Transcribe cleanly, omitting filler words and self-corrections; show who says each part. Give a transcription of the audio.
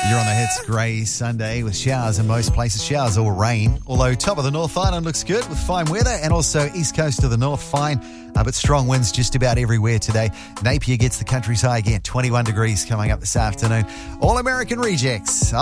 Speaker 1: You're on the Hits. Grey Sunday with showers in most places, showers or rain. Although top of the North Island looks good with fine weather, and also east coast of the north fine, but strong winds just about everywhere today. Napier gets the country's high again, 21 degrees coming up this afternoon. All American Rejects.